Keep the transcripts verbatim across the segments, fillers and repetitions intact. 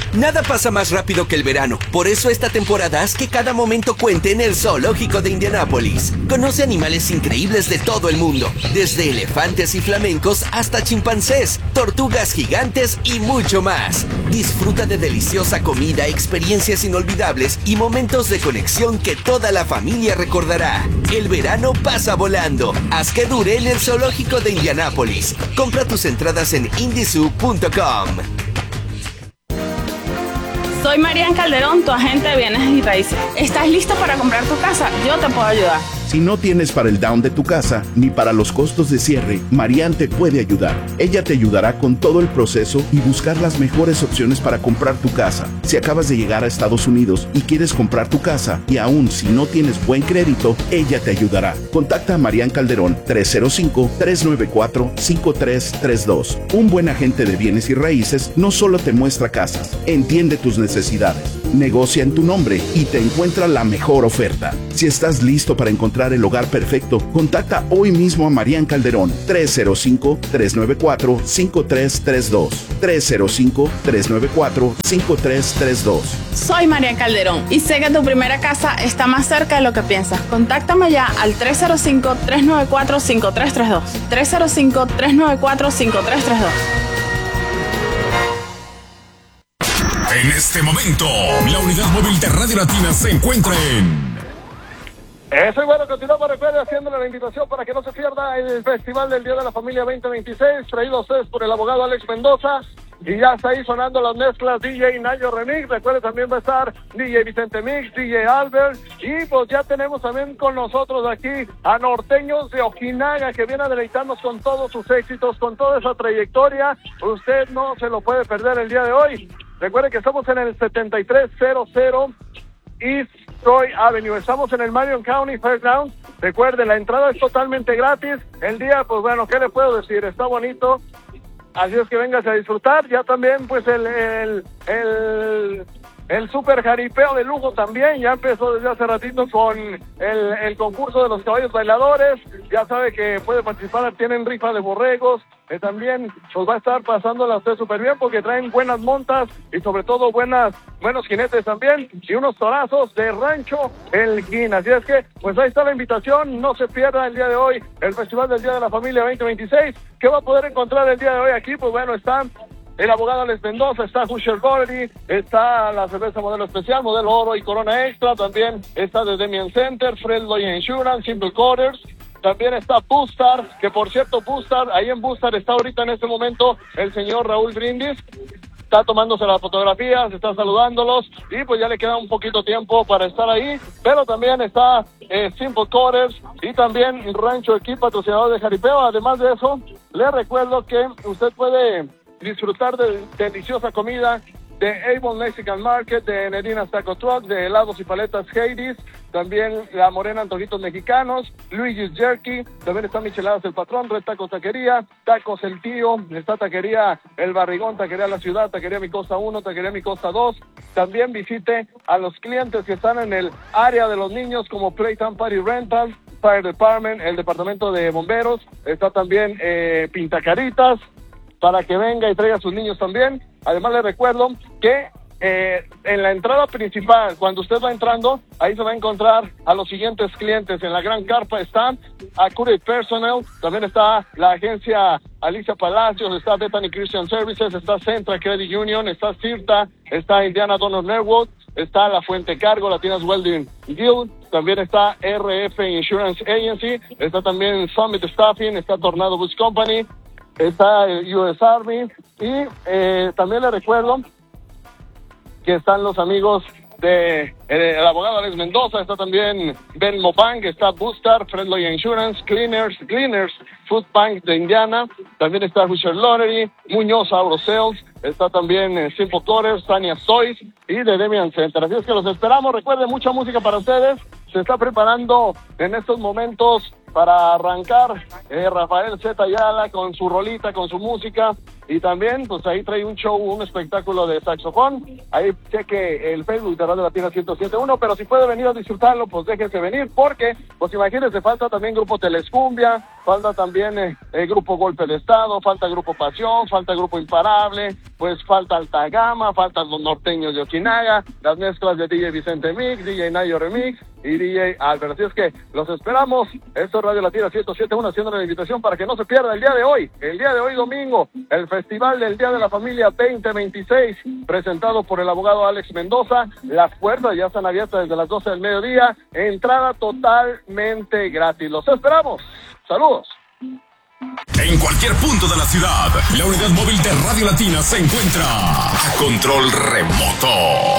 Nada pasa más rápido que el verano. Por eso esta temporada haz que cada momento cuente en el Zoológico de Indianápolis. Conoce animales increíbles de todo el mundo, desde elefantes y flamencos hasta chimpancés, tortugas gigantes y mucho más. Disfruta de deliciosa comida, experiencias inolvidables y momentos de conexión que toda la familia recordará. El verano pasa volando. Haz que dure en el Zoológico de Indianápolis. Compra tus entradas en indizoo punto com. Soy Marian Calderón, tu agente de bienes y raíces. ¿Estás listo para comprar tu casa? Yo te puedo ayudar. Si no tienes para el down de tu casa, ni para los costos de cierre, Marian te puede ayudar. Ella te ayudará con todo el proceso y buscar las mejores opciones para comprar tu casa. Si acabas de llegar a Estados Unidos y quieres comprar tu casa, y aún si no tienes buen crédito, ella te ayudará. Contacta a Marian Calderón, tres cero cinco, tres nueve cuatro, cinco tres tres dos. Un buen agente de bienes y raíces no solo te muestra casas, entiende tus necesidades, negocia en tu nombre y te encuentra la mejor oferta. Si estás listo para encontrar el hogar perfecto, contacta hoy mismo a Marian Calderón, tres cero cinco, tres nueve cuatro, cinco tres tres dos, tres cero cinco, tres nueve cuatro, cinco tres tres dos. Soy Marian Calderón y sé que tu primera casa está más cerca de lo que piensas. Contáctame ya al tres cero cinco, tres nueve cuatro, cinco tres tres dos, tres cero cinco, tres nueve cuatro, cinco tres tres dos. En este momento, la unidad móvil de Radio Latina se encuentra en... Eso, y bueno, continuamos, recuerde, haciéndole la invitación para que no se pierda el Festival del Día de la Familia veinte veintiséis, traído a ustedes por el abogado Alex Mendoza, y ya está ahí sonando las mezclas D J Nayo Remix. Recuerde, también va a estar D J Vicente Mix, D J Albert, y pues ya tenemos también con nosotros aquí a Norteños de Ojinaga, que viene a deleitarnos con todos sus éxitos, con toda esa trayectoria. Usted no se lo puede perder el día de hoy. Recuerde que estamos en el setenta y tres cero cero East Troy Avenue. Estamos en el Marion County Fairgrounds. Recuerde, la entrada es totalmente gratis. El día, pues bueno, ¿qué le puedo decir? Está bonito. Así es que véngase a disfrutar. Ya también, pues, el el, el, el super jaripeo de lujo también. Ya empezó desde hace ratito con el, el concurso de los caballos bailadores. Ya sabe que puede participar. Tienen rifa de borregos. Eh, también pues va a estar pasándola usted súper bien porque traen buenas montas y sobre todo buenas buenos jinetes también y unos torazos de Rancho Elguín. Así es que pues ahí está la invitación, no se pierda el día de hoy el Festival del Día de la Familia veinte veintiséis. ¿Qué va a poder encontrar el día de hoy aquí? Pues bueno, están el abogado Alex Mendoza, está Husher Body, está la cerveza modelo especial, modelo oro y corona extra, también está The Demian Center, Fred Lloyd Insurance, Simple Quarters. También está Boostar, que por cierto, Boostar, ahí en Boostar está ahorita en este momento el señor Raúl Brindis, está tomándose las fotografías, está saludándolos, y pues ya le queda un poquito tiempo para estar ahí, pero también está eh, Simple Quarters, y también Rancho Equipo, patrocinador de jaripeo. Además de eso, le recuerdo que usted puede disfrutar de deliciosa comida de Avon Mexican Market, de Nerinas Taco Truck, de helados y paletas Hades, también La Morena Antojitos Mexicanos, Luigi's Jerky, también está Micheladas El Patrón, Red Taco Taquería, Tacos El Tío, está Taquería El Barrigón, Taquería La Ciudad, Taquería Mi Costa uno, Taquería Mi Costa dos. También visite a los clientes que están en el área de los niños como Playtime Party Rental, Fire Department, el Departamento de Bomberos, está también eh, Pintacaritas, para que venga y traiga a sus niños también. Además le recuerdo que eh, en la entrada principal, cuando usted va entrando, ahí se va a encontrar a los siguientes clientes. En la gran carpa está Accurate Personnel, también está la agencia Alicia Palacios, está Bethany Christian Services, está Centra Credit Union, está CIRTA, está Indiana Donor Network, está La Fuente Cargo, Latinas Welding Guild, también está R F Insurance Agency, está también Summit Staffing, está Tornado Bus Company, está el U S Army, y eh, también le recuerdo que están los amigos de eh, el abogado Alex Mendoza, está también Ben Mopang, está Boostar, Friendly Insurance, Cleaners, Cleaners, Food Bank de Indiana, también está Husher Lottery, Muñoz Auro Sales, está también eh, Simple Quarters, Tania Toys y de Demian Center. Así es que los esperamos. Recuerden, mucha música para ustedes. Se está preparando en estos momentos para arrancar eh, Rafael Z. Ayala con su rolita, con su música, y también pues ahí trae un show, un espectáculo de saxofón. Ahí cheque el Facebook de Radio Latina ciento siete punto uno, pero si puede venir a disfrutarlo, pues déjese venir, porque pues imagínense, falta también Grupo Telescumbia, falta también eh, el grupo Golpe de Estado, falta grupo Pasión, falta grupo Imparable, pues falta Alta Gama, faltan los norteños de Okinaga, las mezclas de D J Vicente Mix, D J Nayo Remix y D J Albert. Así es que los esperamos. Esto es Radio Latina ciento siete punto uno, haciéndole la invitación para que no se pierda el día de hoy, el día de hoy domingo, el Festival del Día de la Familia veinte veintiséis, presentado por el abogado Alex Mendoza. Las puertas ya están abiertas desde las doce del mediodía, entrada totalmente gratis. Los esperamos. Saludos. En cualquier punto de la ciudad, la unidad móvil de Radio Latina se encuentra a control remoto.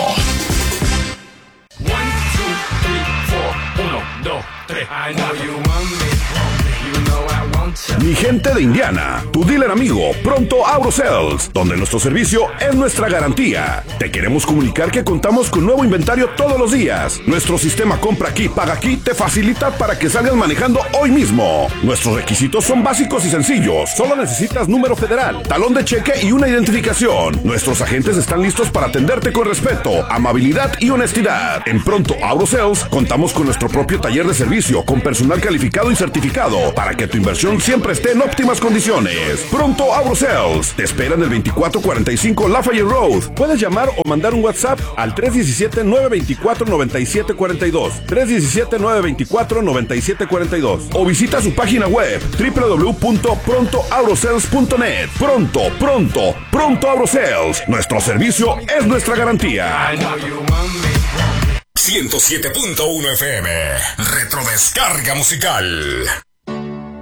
One, two, three, four. Uno, dos, tres. I know you want me. You know I want you. Mi gente de Indiana, tu dealer amigo, Pronto AutoSales, donde nuestro servicio es nuestra garantía. Te queremos comunicar que contamos con nuevo inventario todos los días. Nuestro sistema compra aquí, paga aquí te facilita para que salgas manejando hoy mismo. Nuestros requisitos son básicos y sencillos. Solo necesitas número federal, talón de cheque y una identificación. Nuestros agentes están listos para atenderte con respeto, amabilidad y honestidad. En Pronto AutoSales contamos con nuestro propio taller de servicio con personal calificado y certificado para que tu inversión siempre esté en óptimas condiciones. Pronto AutoSales te espera en el veinticuatro cuarenta y cinco Lafayette Road. Puedes llamar o mandar un WhatsApp al tres uno siete, nueve dos cuatro, nueve siete cuatro dos, tres uno siete, nueve dos cuatro, nueve siete cuatro dos, o visita su página web doble u doble u doble u punto pronto autosales punto net. Pronto, pronto, Pronto AutoSales. Nuestro servicio es nuestra garantía. I know you want me. ciento siete punto uno F M. Retrodescarga musical.